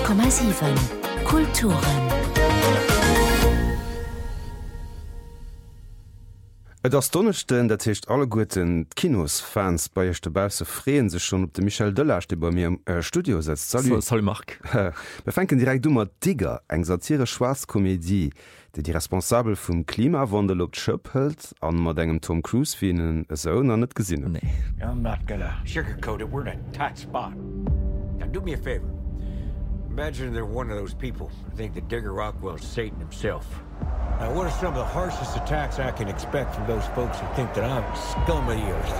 90,7 Kulturen. Das Donnerchten, dat hecht alle guten Kinosfans bei echte Bause freeen sech schon op de Michel Dëllerch, de bei mir im Studio setzt. Salut Marc. Wir fenken direkt dummer Digger, eng satire Schwarzkomédie, de die responsabel vum Klimawandel op d'Schëpp hält, an mat engem Tom Cruise wienen Sohn an net gesinne. Nee. I'm not gonna sugarcoat it. We're in a tight spot. Now do me a favor. Imagine they're one of those people who think that Digger Rockwell's Satan himself. Now, what are some of the harshest attacks I can expect from those folks who think that I'm scum of the earth?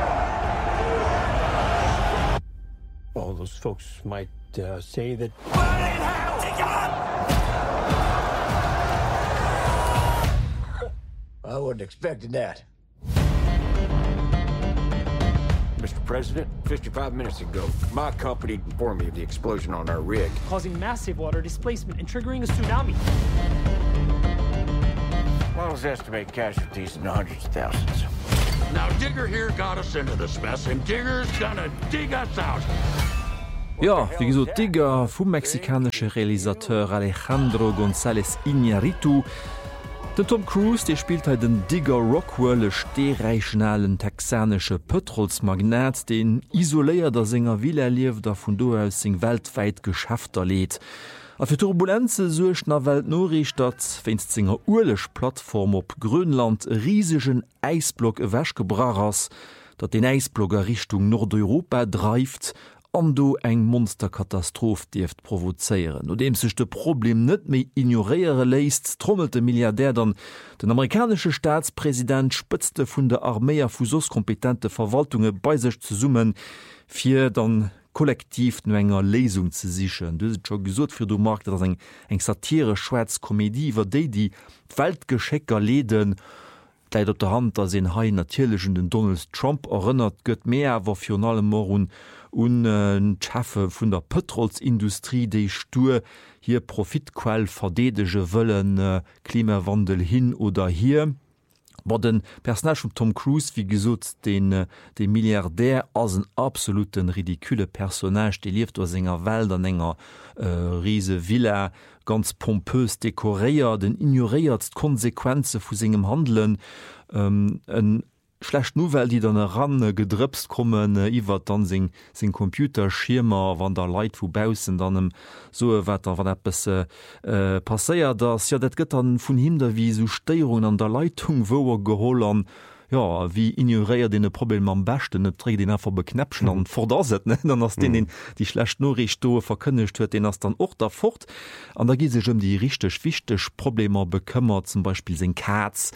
Well, those folks might say that... What in hell, Digger? I wasn't expecting that. Mr. President, 55 minutes ago, my company informed me of the explosion on our rig. Causing massive water displacement and triggering a tsunami. Models estimate casualties in the hundreds of thousands. Now Digger here got us into this mess, and Digger's gonna dig us out. Ja, wie gesagt, Digger vom mexikanischen Realisateur Alejandro González Iñárritu. Den Tom Cruise, der spielt halt den Digger Rockwell, stehreichschnalen texanische Petrolsmagnat, den isoléierter Sänger will erlebt, der von do aus sing weltweit Geschäfter lädt. A fir Turbulenze such na Weltnoricht dat feinst zinger urlech Plattform op Grönland riesigen Eisblock ewäsch gebrach ass, dat den Eisblogger Richtung Nordeuropa dreift, an do eng Monsterkatastroph dieft provozeieren. Und dem sech de Problem net méi ignoréiere leist, trommelte Milliardär dann den amerikanische Staatspräsident spëtzte vun der Armeeier fusoskompetente Verwaltunge bei sech zu summen, fir dann kollektiv no enger Lesung ze sichern. Du schon gesot fir du mag dat eng satire Schwarzkomédie wer die Weltgeschecker leden leit op der Hand da se ha natierlechen den Donald Trump erinnert gëtt mehr war für allem morun Schaffe vun der Petrolsindustrie déi stur hier Profitquell verdedege wëllen Klimawandel hin oder hier. Aber den Personage von Tom Cruise, wie gesot den Milliardär as een absoluten ridikule Personage, die lieft aus enger Welt an enger riese Villa, ganz pompös dekoréiert, den ignoriert Konsequenze vu segem Handeln, en schlecht Novel, die dann ran gedrüpst kommen, iwwer dann sing Computerschirmer, wann der Leiit vubausen dann so wetter wann passéiert das ja dat gëtt dann vun him der wie so Steierung an der Leitung woer geholern. Ja, wie ignoréiert den Problem am besten, trä den einfach beknäpschen an vordaset, dann ass den die schlecht Norricht do verkënnecht huet, den ass dann och da fort. An da gi sech die richtig wichtig Probleme bekümmert, zum Beispiel se Katz,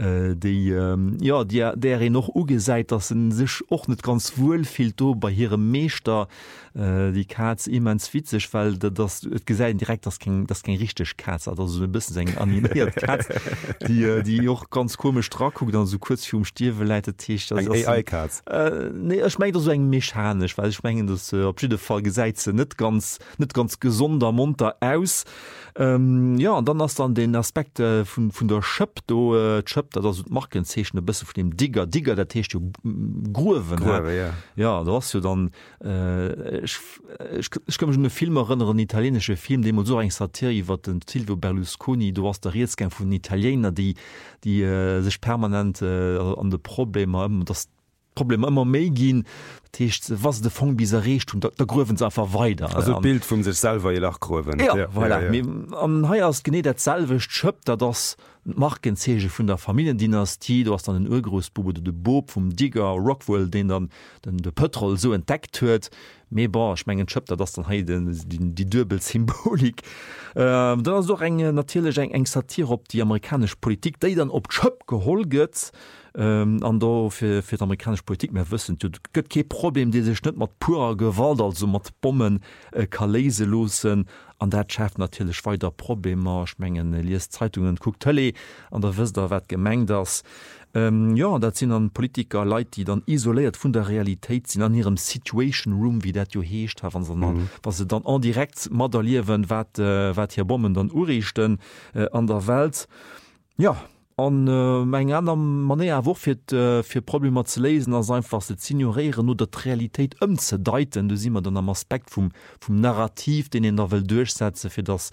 der noch ugesäit, dat sech och net ganz wohl fiel do bei hirem Meester, die Katz immens witzig, weil das gesäit direkt das kein richtig Katz, also so ein bisschen seg animiert Katz, die auch ganz komisch dra guckt, dann so kurz Stiefel leitet Tisch AI-Katz. Nee, ich mein das so eng mechanisch, weil ich mein das op jeden Fall gesäit ze net ganz gesunder munter aus. Ja, und dann hast dann den Aspekt vun der Schëpp do Schëpp, dat marken sechen bis vu dem Digger der Techt Groven. Ja, da hast du dann ich kann mich schon Film erinnern, einen italienische Film, dem so eng Satire wat den Silvio Berlusconi, du hast der Reetsgang vun Italiener, die sich permanent an de Probleme das Problem immer méi gin was de Fong bis recht und der Groven einfach weiter also Bild vum sech selber je nach Groven an heiers gené der selwecht schëppt das Markenzege vun der Familiendynastie, du hast an den Urgroßbube de Bob vum Digger Rockwell, den dann de Petrol so entdeckt huet mébar schmengen schëppt das dann die Dürbelsymbolik dann doch eng natürlich eng Satire op die amerikasch Politik, déi dann op Schëpp geholgett an da fir amerikasch Politik mehr wëssen gëtt ke Problem de sech net mat purer Gewalt also mat Bomben kalese losen an der schafft natürlich weiter Probleme schmengen liest Zeitungen guckt tolle an der wis der wat gemeng das ja dat sind an Politiker Leiit die dann isoliert vun der Realität sind an ihrem Situation Room wie dat jo heescht ha was se dann an direkt modelliewen wat hier Bomben dann urichten an der Welt ja an eng aner Manéier woch fir Probleme ze lesen ass einfach se ignorieren no dat Realitéit ze deiten, du simmer dann am Aspekt vum Narrativ, den en der Welt durchsetze, fir dass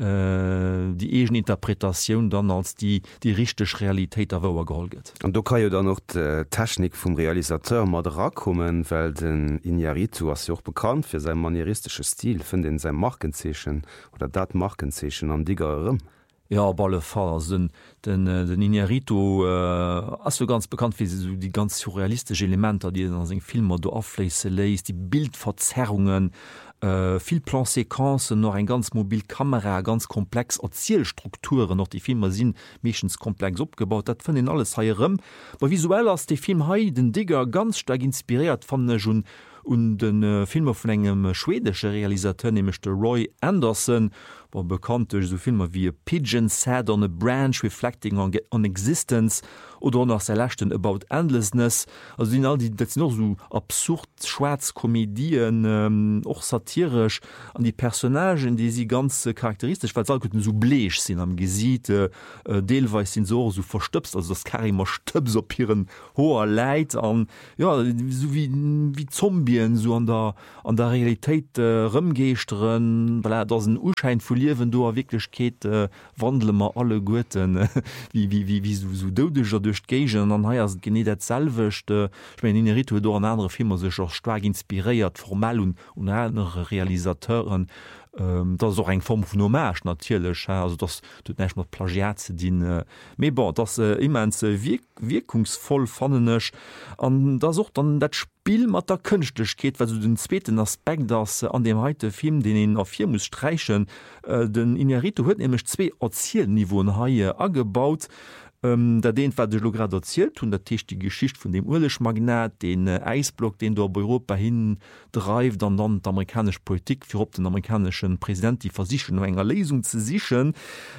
die egen Interpretationun dann als die richteg Realitéit awer geholget. An du kann jo dann noch d Technik vum Realisateur mat rakommen, well den Iñárritu as joch bekannt fir se manieristische Stil vun den se Markenzeechen oder dat Markenzeechen an Diggerëm. Ja, balle Fall den Iñárritu as ganz bekannt wie so die ganz surrealistische Elemente, die an seg Filmer do afléise leiist, die Bildverzerrungen, viel Plansequenzen, noch ein ganz mobil Kamera, ganz komplex Erzielstrukturen, noch die Filme sind méchens komplex opgebaut, dat vun den alles heierem. Aber visuell ass de Film hai den Digger ganz stark inspiriert fan schon und den Filmer vun engem schwedesche Realisateur nämlich der Roy Anderson, war bekannt durch so Filme wie Pigeon Sat on a Branch Reflecting on Existence oder nach Celestin About Endlessness. Also sind all die das sind noch so absurd Schwarzkomödien, auch satirisch an die Personagen, die sie ganz charakteristisch, weil sie so bleich sind am Gesicht, deelweis sind so verstöpst, also das kann immer stöps op ihren hoher Leid an, ja, so wie Zombien so an der Realität rumgeesteren, weil das ein Urschein von wenn du wirklich geht wandle mal alle Guten wie so dodescher durch Gegen an ha gene dat selwechte ich mein, Iñárritu do an andere Filme sech auch stark inspiriert formal und andere Realisateuren das auch eng Form von Hommage natürlich also das tut nicht mal Plagiat zu dienen mais bon das immense wirkungsvoll fannenech an da sucht dann dat Spiel mat der künstlich geht weil du den zweiten Aspekt das an dem heute Film den ihn auf hier muss streichen den Iñárritu huet nämlich 2 Erzielniveauen haie angebaut da den war de grad erzielt und der Tisch die Geschichte von dem urlech Magnat den Eisblock den du bei Europa hin dreift dann amerikanische Politik für op den amerikanischen Präsident die versichern enger Lesung zu sichern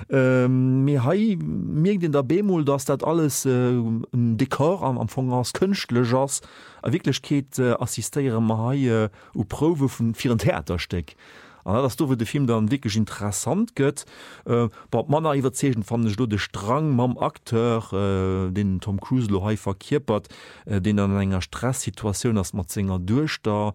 mir den der Bemol dass dat alles ein Dekor am Anfang aus künstlichs wirklich geht assistieren ma u Probe von 4 Theatersteck. Das do de Film dann wirklich interessant gëtt Manner iwwerzegen fan de Strang mam Akteur den Tom Cruise lo verkippert den an enger Stresssituation ass mat Singer durch da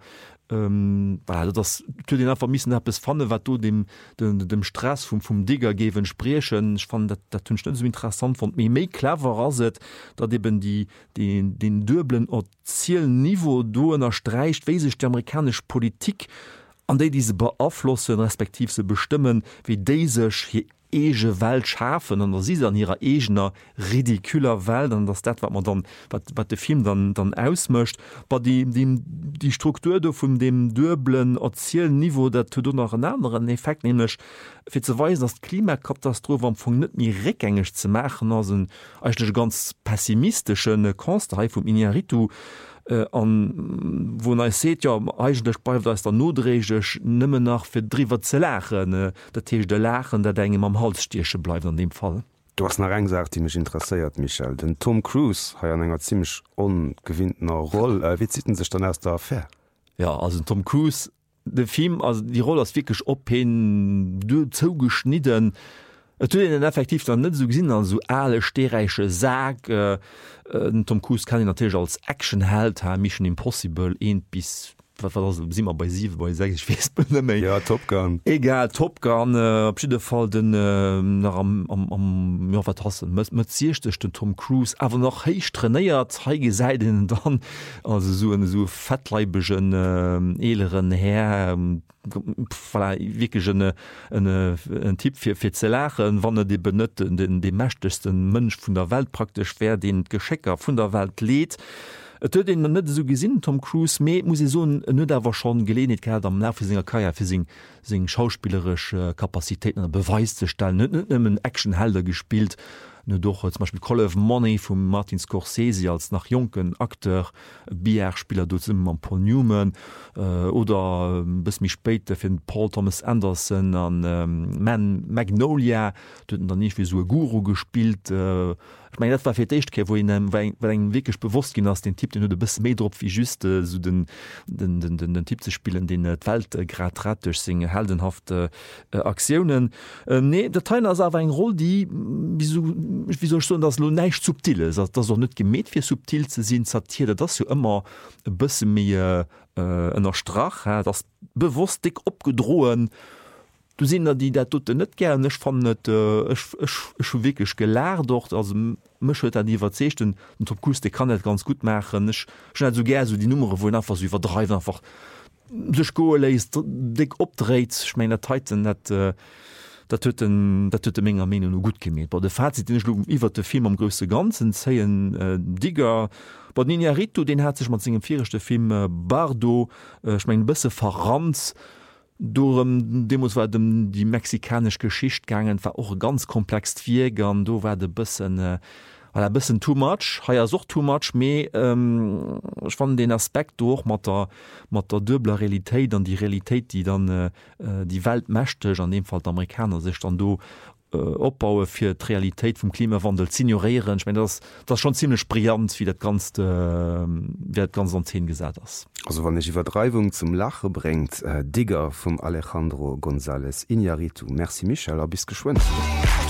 das den vermissen es fanne wat du dem Stress vom Digger gewen sprechen ich fand dat so interessant von mir méi clever raset dat eben den döblen Zielniveau do erstreicht we sich die amerikanische Politik an die diese beabflussen respektiv se bestimmen wie déisech hier ege Welt schafen an sie an ihrer egener ridikuler Welt an das dat wat man dann wat de Film dann ausmöscht bei die Struktur do vum dem döblen erzielen Niveau dat du noch einen anderen Effekt nämlich fir zu weisen dass Klimakatastrophe am vu net mir rückgängig zu machen as eigentlich ganz pessimistischen Konsterei vom Iñárritu an wo seht ja eigentlich bei da ist der notregch nimme nach fir drwer ze lachen der Tisch de lachen der engem am Halsstierche bleibt an dem Fall. Du hast nach gesagt die mich interessiert Michael den Tom Cruise ha enger ziemlich ungewinntner Rolle wie zitten sich dann erst der Affaire? Ja also Tom Cruise de Film also die Rolle ist wirklich op hin zugeschnitten. Den effektiv dann net so gesinn an so alle stereiche Sag Tom Cruise kann natürlich als Action held ha Mission Impossible 1 bis immer bei 7 bei 6 ja, Top Gun egal Top Gun abschiede fall den am watchte den Tom Cruise aber noch heich trainiert heige seiden dann also so fettleibischen eleren her wirklich ein Tipp für ze lachen wann die benutzen den de mächtesten Mönch von der Welt praktisch wer den Geschecker von der Welt lädt den net so gesinn Tom Cruise me muss so war schon gelehnet am Nervsinger Kaier für sing schauspielerisch Kapazitäten beweis zu stellen Actionhelder gespielt doch zum Beispiel Call of Money von Martin Scorsese als nach jungen Akteur BR-Spieler man Paul Newman oder bis mich später find Paul Thomas Anderson an Magnolia dann nicht wie so Guru gespielt ich meine, das war für dich, wo ihn wirklich bewusst ging aus den Tipp den du bist mehr drauf wie just so den Tipp zu spielen den Welt gradratisch sing heldenhafte Aktionen nee der Teil also aber ein Rolle die wie so wie soll ich so das lo nicht subtil ist das auch nicht gemäht für subtil zu sehen Satire das ja immer ein bisschen mehr einer Strach das bewusst dick abgedrohen du sehen da die der tut nicht gerne ich fand nicht schon wirklich gelehrt dort also mich an die verzechten und Tom Cruise kann nicht ganz gut machen ich schon so gerne so die Nummer wo einfach so übertreiben einfach sich go ist dick opdreht ich meine Titan nicht dat méger Men gut gemet. Bei de Fazit iwwer de Film am gröste ganzen zeien Digger Ninjaritu den hat sech mat zinggem virchte Film Bardo mein bësse verranz dem muss war dem die mexikanisch Geschicht gangen war auch ganz komplex Viergern do war de bëssen bisschen too much ha ja so too much me ich fand den Aspekt durch mat der dubler Realität an die Realität die dann die Welt mechte an dem Fall Amerikaner sich dann do opbaue fir d Realität vom Klimawandel zu ignorieren ich mein, das schon ziemlich brillant wie dat ganz an 10 gesagt hast also wann ich Übertreibung zum Lache bringt Digger vom Alejandro González Iñárritu merci Michael bis geschwind.